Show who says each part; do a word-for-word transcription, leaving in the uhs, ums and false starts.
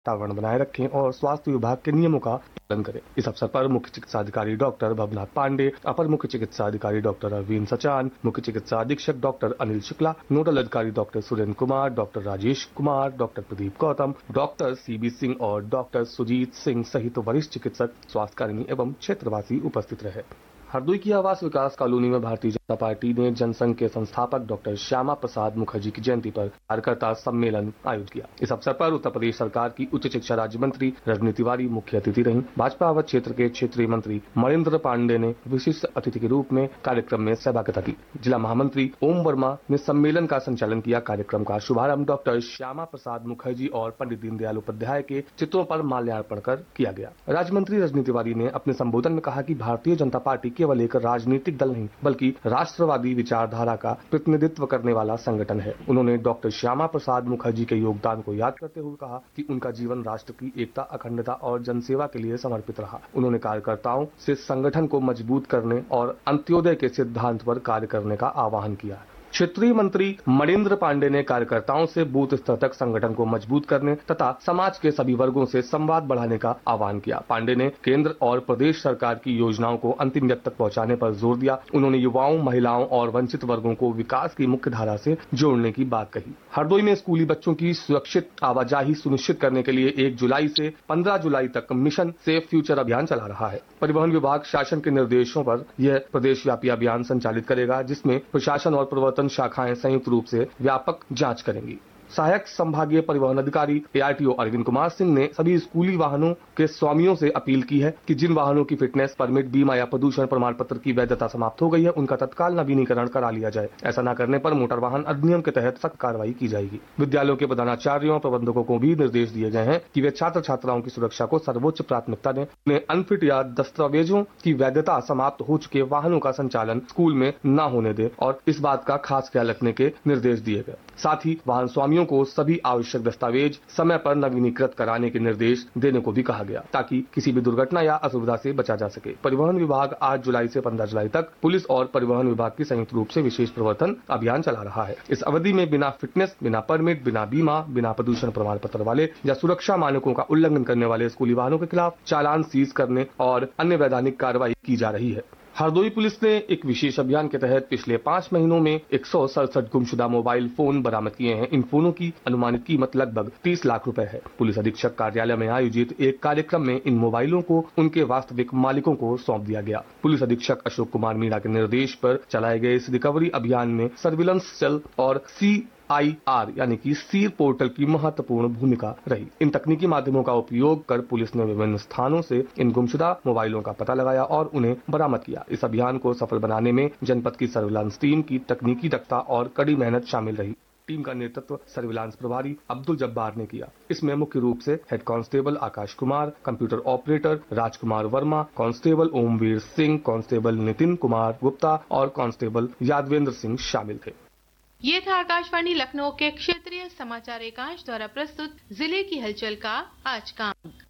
Speaker 1: वातावरण बनाए रखें और स्वास्थ्य विभाग के नियमों का पालन करें। इस अवसर पर मुख्य चिकित्सा अधिकारी डॉक्टर भवनाथ पांडे, अपर मुख्य चिकित्सा अधिकारी डॉक्टर अरविंद सचान, मुख्य चिकित्सा अधीक्षक डॉक्टर अनिल शुक्ला, नोडल अधिकारी doctor Surendra Kumar, doctor Rajesh Kumar, doctor Pradeep Gautam, doctor CB Singh और डॉक्टर सुजीत सिंह सहित वरिष्ठ चिकित्सक, स्वास्थ्यकर्मी एवं क्षेत्रवासी उपस्थित रहे। हरदोई की आवास विकास कॉलोनी में भारतीय जनता पार्टी ने जनसंघ के संस्थापक डॉक्टर श्यामा प्रसाद मुखर्जी की जयंती पर कार्यकर्ता सम्मेलन आयोजित किया। इस अवसर पर उत्तर प्रदेश सरकार की उच्च शिक्षा राज्य मंत्री रजनी तिवारी मुख्य अतिथि रहीं। भाजपा अवध क्षेत्र के क्षेत्रीय मंत्री मणिन्द्र पांडे ने विशिष्ट अतिथि के रूप में कार्यक्रम में सहभागिता की। जिला महामंत्री ओम वर्मा ने सम्मेलन का संचालन किया। कार्यक्रम का शुभारंभ डॉक्टर श्यामा प्रसाद मुखर्जी और पंडित दीनदयाल उपाध्याय के चित्रों पर माल्यार्पण कर किया गया। राज्य मंत्री रजनी तिवारी ने अपने संबोधन में कहा कि भारतीय जनता पार्टी केवल एक राजनीतिक दल नहीं बल्कि राष्ट्रवादी विचारधारा का प्रतिनिधित्व करने वाला संगठन है। उन्होंने डॉक्टर श्यामा प्रसाद मुखर्जी के योगदान को याद करते हुए कहा कि उनका जीवन राष्ट्र की एकता, अखंडता और जनसेवा के लिए समर्पित रहा। उन्होंने कार्यकर्ताओं से संगठन को मजबूत करने और अंत्योदय के सिद्धांत पर कार्य करने का आह्वान किया। क्षेत्रीय मंत्री मणिन्द्र पांडे ने कार्यकर्ताओं से बूथ स्तर तक संगठन को मजबूत करने तथा समाज के सभी वर्गों से संवाद बढ़ाने का आह्वान किया। पांडे ने केंद्र और प्रदेश सरकार की योजनाओं को अंतिम व्यक्ति तक पहुंचाने पर जोर दिया। उन्होंने युवाओं, महिलाओं और वंचित वर्गों को विकास की मुख्य धारा से जोड़ने की बात कही। हरदोई में स्कूली बच्चों की सुरक्षित आवाजाही सुनिश्चित करने के लिए एक जुलाई से पंद्रह जुलाई तक मिशन सेफ फ्यूचर अभियान चला रहा है। परिवहन विभाग शासन के निर्देशों पर यह प्रदेश व्यापी अभियान संचालित करेगा, जिसमें प्रशासन और प्रवर्तन शाखाएं संयुक्त रूप से व्यापक जांच करेंगी। सहायक संभागीय परिवहन अधिकारी एआरटीओ अरविंद कुमार सिंह ने सभी स्कूली वाहनों के स्वामियों से अपील की है कि जिन वाहनों की फिटनेस, परमिट, बीमा या प्रदूषण प्रमाण पत्र की वैधता समाप्त हो गई है, उनका तत्काल नवीनीकरण करा लिया जाए। ऐसा न करने पर मोटर वाहन अधिनियम के तहत सख्त कार्रवाई की जाएगी। विद्यालयों के प्रधानाचार्यों और प्रबंधकों को भी निर्देश दिए गए हैं कि वे छात्र छात्राओं की सुरक्षा को सर्वोच्च प्राथमिकता दें। उन्हें अनफिट या दस्तावेजों की वैधता समाप्त हो चुके वाहनों का संचालन स्कूल में न होने दे और इस बात का खास ख्याल रखने के निर्देश दिए गए। साथ ही वाहन स्वामियों को सभी आवश्यक दस्तावेज समय पर नवीनीकृत कराने के निर्देश देने को भी कहा गया, ताकि किसी भी दुर्घटना या असुविधा से बचा जा सके। परिवहन विभाग आठ जुलाई से पंद्रह जुलाई तक पुलिस और परिवहन विभाग की संयुक्त रूप से विशेष प्रवर्तन अभियान चला रहा है। इस अवधि में बिना फिटनेस, बिना परमिट, बिना बीमा, बिना प्रदूषण प्रमाण पत्र वाले या सुरक्षा मानकों का उल्लंघन करने वाले स्कूली वाहनों के खिलाफ चालान सीज करने और अन्य वैधानिक कार्रवाई की जा रही है। हरदोई पुलिस ने एक विशेष अभियान के तहत पिछले पाँच महीनों में एक सौ सड़सठ गुमशुदा मोबाइल फोन बरामद किए हैं। इन फोनों की अनुमानित कीमत लगभग तीस लाख रुपए है। पुलिस अधीक्षक कार्यालय में आयोजित एक कार्यक्रम में इन मोबाइलों को उनके वास्तविक मालिकों को सौंप दिया गया। पुलिस अधीक्षक अशोक कुमार मीणा के निर्देश पर चलाए गए इस रिकवरी अभियान में सर्विलांस सेल और सी आई आर यानी कि सीर पोर्टल की महत्वपूर्ण भूमिका रही। इन तकनीकी माध्यमों का उपयोग कर पुलिस ने विभिन्न स्थानों से इन गुमशुदा मोबाइलों का पता लगाया और उन्हें बरामद किया। इस अभियान को सफल बनाने में जनपद की सर्विलांस टीम की तकनीकी दक्षता और कड़ी मेहनत शामिल रही। टीम का नेतृत्व सर्विलांस प्रभारी अब्दुल जब्बार ने किया। इसमें मुख्य रूप से head constable Akash Kumar, computer operator Rajkumar Verma, constable Omveer Singh, constable Nitin Kumar Gupta और कांस्टेबल यादवेंद्र सिंह शामिल थे।
Speaker 2: ये था आकाशवाणी लखनऊ के क्षेत्रीय समाचार एकांश द्वारा प्रस्तुत जिले की हलचल का आज का अंक।